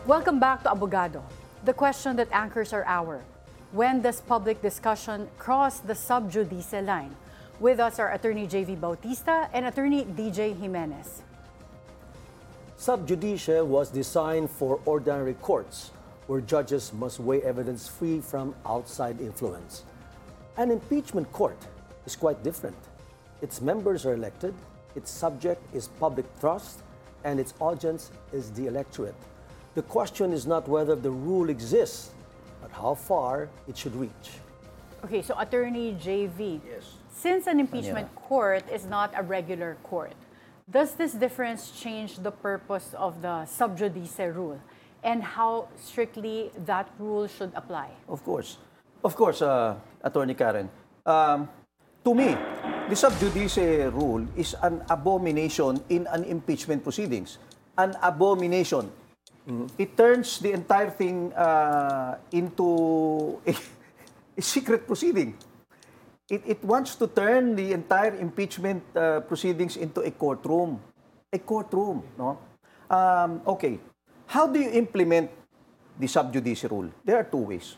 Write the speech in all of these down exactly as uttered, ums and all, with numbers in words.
Welcome back to Abogado, the question that anchors our hour. When does public discussion cross the sub judice line? With us are Attorney J V Bautista and Attorney D J Jimenez. Sub judice was designed for ordinary courts, where judges must weigh evidence free from outside influence. An impeachment court is quite different. Its members are elected, its subject is public trust, and its audience is the electorate. The question is not whether the rule exists, but how far it should reach. Okay, so Attorney J V, Yes. since an impeachment court is not a regular court, does this difference change the purpose of the sub judice rule and how strictly that rule should apply? Of course. Of course, uh, Attorney Karen. Um, to me, the sub judice rule is an abomination in an impeachment proceedings. An abomination. Mm-hmm. It turns the entire thing uh, into a, a secret proceeding. It, it wants to turn the entire impeachment uh, proceedings into a courtroom. A courtroom, no? Um, okay. How do you implement the sub judice rule? There are two ways.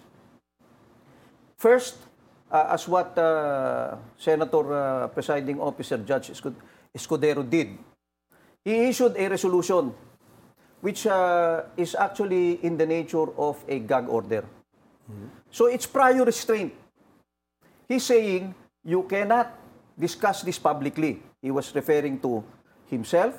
First, uh, as what uh, Senator uh, Presiding Officer Judge Escudero did, he issued a resolution which uh, is actually in the nature of a gag order. Mm-hmm. So it's prior restraint. He's saying you cannot discuss this publicly. He was referring to himself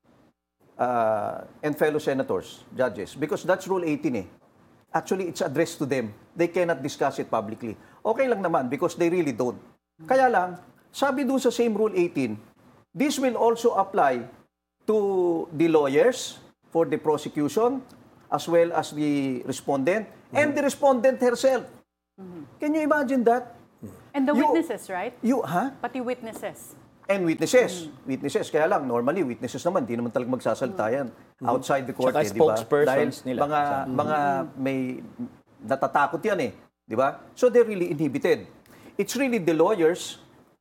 uh, and fellow senators, judges, because that's Rule eighteen eh. Actually, it's addressed to them. They cannot discuss it publicly. Okay lang naman because they really don't. Kaya lang, sabi doon sa same Rule eighteen, this will also apply to the lawyers for the prosecution as well as the respondent mm-hmm. and the respondent herself. Mm-hmm. Can you imagine that? And the you, witnesses, right? You, huh? Pati witnesses. And witnesses. Mm-hmm. Witnesses. Kaya lang, normally, witnesses naman, di naman talaga magsasalita yan. Mm-hmm. Outside the court, Saka eh, di ba? Dahil nila. mga, mm-hmm. mga may natatakot yan eh. Di ba? So they're really inhibited. It's really the lawyers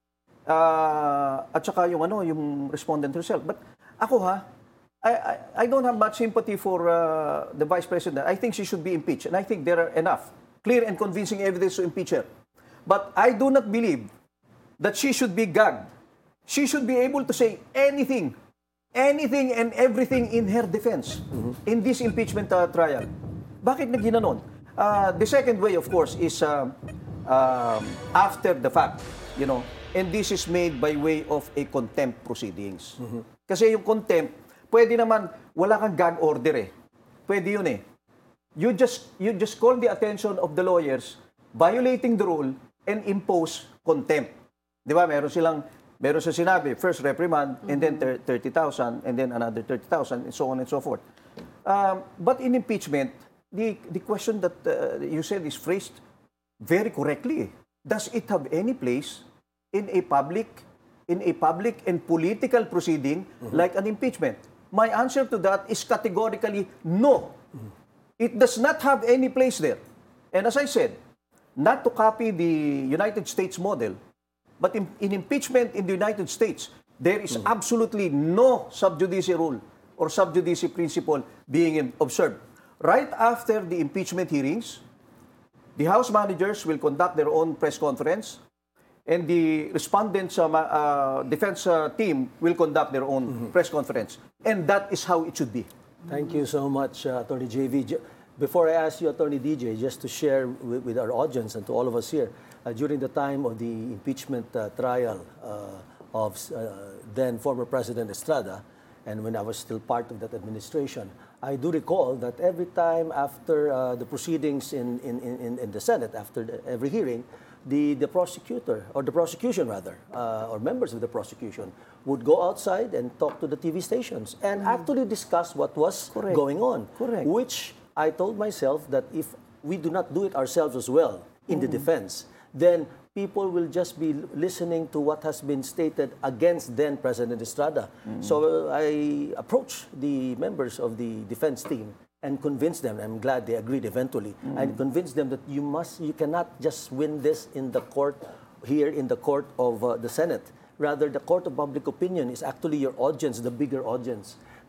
uh, at saka yung, ano, yung respondent herself. But ako ha, I, I, I don't have much sympathy for uh, the Vice President. I think she should be impeached. And I think there are enough clear and convincing evidence to impeach her. But I do not believe that she should be gagged. She should be able to say anything, anything and everything in her defense mm-hmm. in this impeachment uh, trial. Bakit na ginanon? Uh, the second way, of course, is uh, uh, after the fact, you know, and this is made by way of a contempt proceedings. Mm-hmm. Kasi yung contempt, pwede naman, wala kang gag order eh. Pwede yun eh. You just, you just call the attention of the lawyers, violating the rule, and impose contempt. Di ba? Meron silang, meron sa sinabi, first reprimand, mm-hmm. and then thirty thousand, and then another thirty thousand, and so on and so forth. Um, but in impeachment, the, the question that uh, you said is phrased very correctly. Does it have any place in a public, in a public and political proceeding mm-hmm. like an impeachment? My answer to that is categorically no. Mm-hmm. It does not have any place there. And as I said, not to copy the United States model, but in, in impeachment in the United States, there is mm-hmm. absolutely no sub judice rule or sub judice principle being observed. Right after the impeachment hearings, the House managers will conduct their own press conference, and the respondents' uh, uh, defense uh, team will conduct their own mm-hmm. press conference. And that is how it should be. Thank you so much, uh, Attorney J V. Before I ask you, Attorney D J, just to share with, with our audience and to all of us here, uh, during the time of the impeachment uh, trial uh, of uh, then former President Estrada, and when I was still part of that administration, I do recall that every time after uh, the proceedings in, in, in, in the Senate, after the, every hearing, the, the prosecutor, or the prosecution rather, uh, or members of the prosecution, would go outside and talk to the T V stations and mm. actually discuss what was Correct. going on. Correct. Which I told myself that if we do not do it ourselves as well in mm. the defense, then people will just be listening to what has been stated against then President Estrada. Mm. So uh, I approached the members of the defense team and convinced them. I'm glad they agreed eventually. Mm. I convinced them that you must, you cannot just win this in the court here in the court of uh, the Senate. Rather, the court of public opinion is actually your audience, the bigger audience.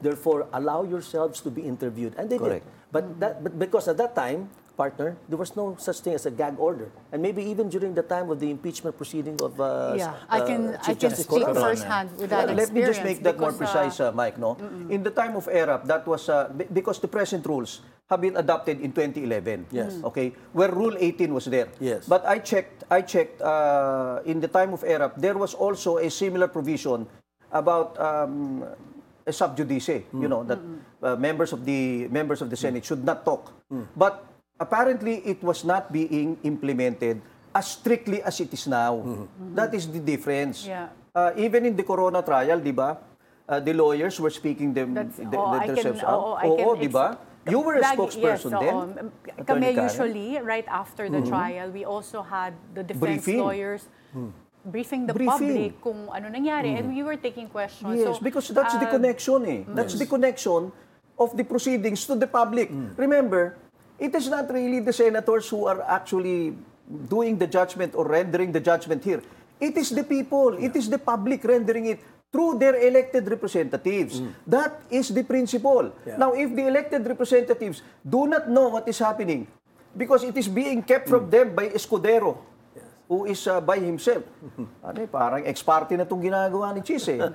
Therefore, allow yourselves to be interviewed. And they Correct. did. But, that, but because at that time, partner, there was no such thing as a gag order. And maybe even during the time of the impeachment proceeding of uh, Yeah, uh, I can, I Chief can Justice speak Corona. firsthand with that Let me experience. just make that more because, uh, precise, uh, Mike. No, in the time of ERAP, that was uh, be- because the present rules have been adopted in twenty eleven. Yes. Okay, where Rule eighteen was there. Yes. But I checked. I checked uh, in the time of ERAP, there was also a similar provision about um, a sub judice. You know that uh, members of the members of the Senate should not talk. But apparently, it was not being implemented as strictly as it is now. That is the difference. Yeah. Uh, even in the Corona trial, di ba? Uh, the lawyers were speaking them, That's- the, oo, I can- themselves oo, out. I can Oo, di ba? You were a Lagi- spokesperson yes, then. oo. Attorney Kami Karen. usually, right after the trial, we also had the defense Briefing. lawyers briefing the Briefing. public kung ano nangyari, and we were taking questions. Yes, So, because that's the uh, connection eh. That's the connection of the proceedings to the public. Remember, it is not really the senators who are actually doing the judgment or rendering the judgment here. It is the people, it is the public rendering it through their elected representatives. That is the principle. Yeah. Now, if the elected representatives do not know what is happening, because it is being kept from them by Escudero, who is uh, by himself. Ano eh, parang ex-parte na itong ginagawa ni Chis eh.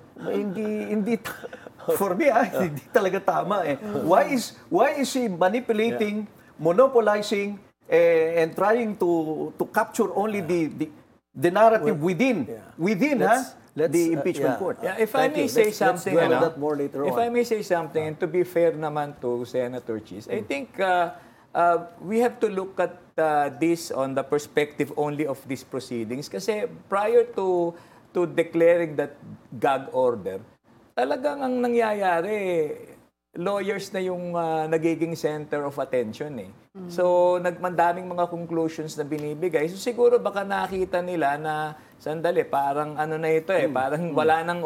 hindi, hindi, for me ah, hindi talaga tama eh. Why is, why is he manipulating, monopolizing, eh, and trying to to capture only the, the, the narrative within, Yeah. within Let's- ha, let's, the uh, impeachment yeah. court. Yeah, if I Thank may you. say Let's- let's something, dwell on ano, that more later if on. I may say something, and to be fair naman to Senator Cheese, I think uh, uh, we have to look at uh, this on the perspective only of these proceedings. Kasi prior to to declaring that gag order, talagang ang nangyayari, lawyers na yung uh, nagiging center of attention eh. So, nagmandaming mga conclusions na binibigay. So, siguro baka nakita nila na, sandali, parang ano na ito eh, parang wala nang